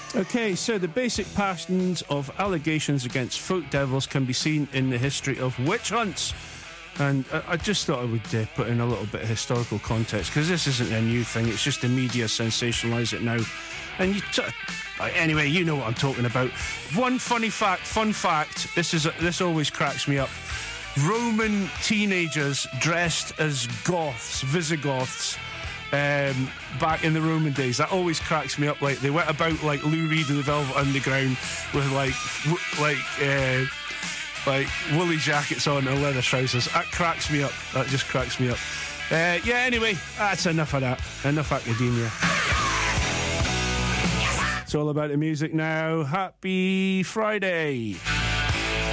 Okay, so the basic patterns of allegations against folk devils can be seen in the history of witch hunts. And I just thought I would put in a little bit of historical context, because this isn't a new thing, it's just the media sensationalise it now. And anyway, you know what I'm talking about. One fun fact, this always cracks me up. Roman teenagers dressed as Goths, Visigoths, back in the Roman days. That always cracks me up. Like, they went about like Lou Reed and the Velvet Underground with like woolly jackets on and leather trousers. That cracks me up. That just cracks me up. Anyway, that's enough of that. Enough academia. It's all about the music now. Happy Friday.